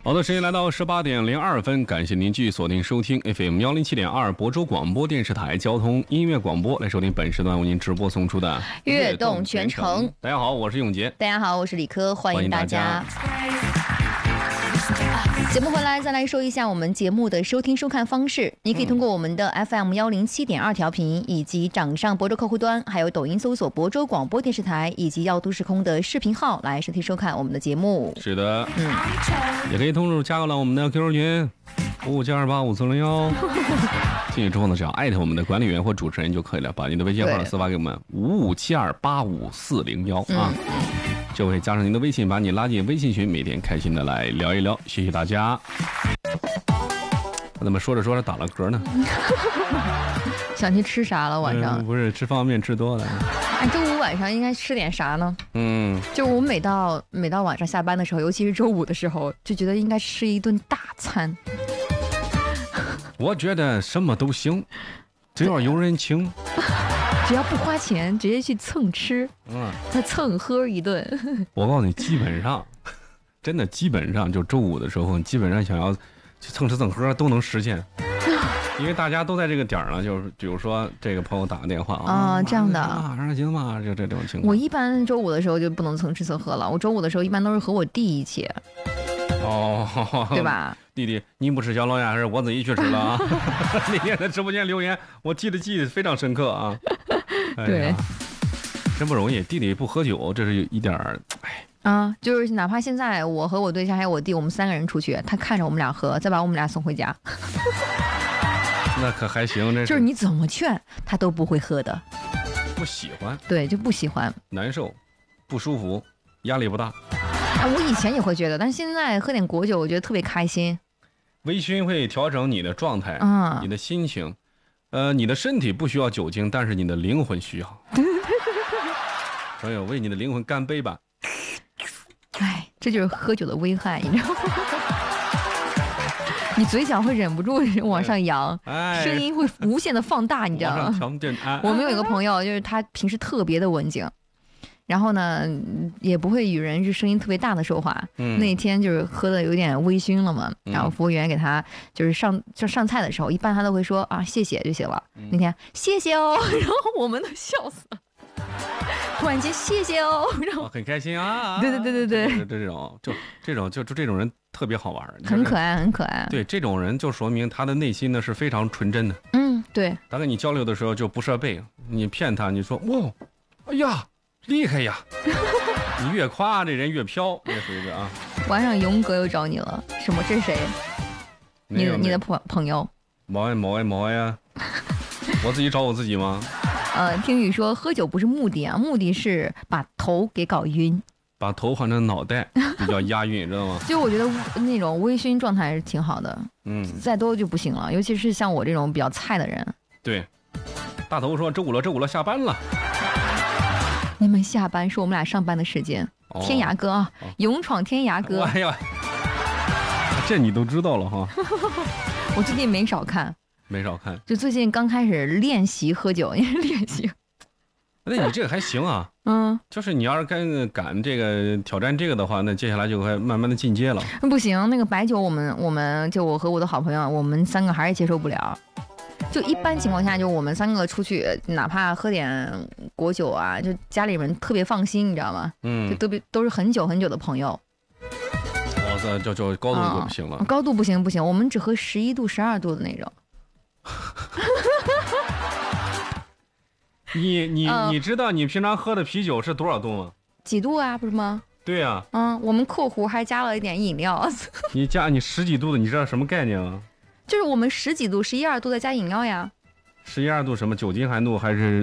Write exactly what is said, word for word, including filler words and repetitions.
好的，时间来到十八点零二分，感谢您继续锁定收听 F M 幺零七点二亳州广播电视台交通音乐广播，来收听本时段为您直播送出的悦动全程。 大家好，我是永杰。 大家好，我是李科，欢迎大家。节目回来，再来说一下我们节目的收听收看方式。你可以通过我们的 F M 幺零七点二调频，以及掌上亳州客户端，还有抖音搜索亳州广播电视台，以及耀都时空的视频号来收听收看我们的节目。 是的， 嗯， 也可以通知加入了我们的 Q Q 群五五七二八五四零幺。进去之后呢，只要艾特我们的管理员或主持人就可以了，把您的微信号私发给我们五五七二八五四零幺啊。嗯，就会加上您的微信，把你拉进微信群，每天开心的来聊一聊。谢谢大家。我怎么说着说着打了嗝呢？ 想去吃啥了？晚上、 嗯、不是吃方便面吃多了。 哎，周五晚上应该吃点啥呢？ 嗯， 就我每到每到晚上下班的时候，尤其是周五的时候，就觉得应该吃一顿大餐。 我觉得什么都行，只要有人请。 只要不花钱，直接去蹭吃， 嗯， 他蹭喝一顿。 我告诉你，基本上，真的基本上就周五的时候，基本上想要去蹭吃蹭喝都能实现，因为大家都在这个点儿了。就是比如说这个朋友打个电话啊、 哦，这样的， 啊，上行吗？就这种情况。 我一般周五的时候就不能蹭吃蹭喝了，我周五的时候一般都是和我弟一起。 哦，对吧？ 弟弟，你不吃小龙虾，还是我自己去吃了啊？那天在直播间留言，我记得记得非常深刻啊。哎、 对， 真不容易。弟弟不喝酒，这是一点儿，哎。 啊，就是哪怕现在我和我对象还有我弟，我们三个人出去，他看着我们俩喝，再把我们俩送回家。 那可还行，这是就是你怎么劝他都不会喝的。 不喜欢， 对，就不喜欢， 难受，不舒服，压力不大。 啊，我以前也会觉得，但是现在喝点果酒，我觉得特别开心。 微醺会调整你的状态， 嗯， 你的心情，呃，你的身体不需要酒精，但是你的灵魂需要。朋友，为你的灵魂干杯吧！ 哎，这就是喝酒的危害，你知道吗？你嘴角会忍不住往上扬， 哎、 声音会无限的放大，你知道吗？ 哎、 我们有一个朋友，就是他平时特别的文静。然后呢，也不会与人是声音特别大的说话。嗯，那天就是喝的有点微醺了嘛，然后服务员给他就是上就上菜的时候，一般他都会说啊谢谢就行了。嗯、那天谢谢哦，然后我们都笑死了。突然间谢谢哦，然后、 哦、很开心啊！ 对对对对对， 这种就这种就就这种人特别好玩， 很可爱很可爱。 对，这种人就说明他的内心呢是非常纯真的。 嗯，对。 他跟你交流的时候就不设备，你骗他，你说哇，哎呀。厉害呀！你越夸这人越飘，这属于是啊。 晚上勇哥又找你了，什么？这是谁？你的你的朋朋友？ 毛呀毛呀毛呀！我自己找我自己吗？ 呃，听雨说喝酒不是目的啊，目的是把头给搞晕， 把头换成脑袋比较押韵，知道吗？ 就我觉得那种微醺状态是挺好的，嗯，再多就不行了，尤其是像我这种比较菜的人。 对，大头说周五了，周五了，下班了。 你们下班是我们俩上班的时间，哦、天涯歌啊，哦、勇闯天涯歌。 哎呀，这你都知道了哈。 我最近没少看， 没少看， 就最近刚开始练习喝酒，也是练习。 那你这个还行啊，嗯，就是你要是敢敢这个挑战这个的话，那接下来就会慢慢的进阶了。 不行，那个白酒我们我们就我和我的好朋友，我们三个还是接受不了。就一般情况下，就我们三个出去，哪怕喝点果酒啊，就家里人特别放心，你知道吗？嗯，就特别都是很久很久的朋友。 哦，这就就高度就不行了、 嗯。高度不行不行，我们只喝十一度、十二度的那种。 你你、嗯、你知道你平常喝的啤酒是多少度吗？ 几度啊，不是吗？ 对呀、啊。 嗯，我们括弧还加了一点饮料。 你加你十几度的，你知道什么概念吗？ 就是我们十几度、十一二度再加饮料呀。 十一二度什么酒精含度还是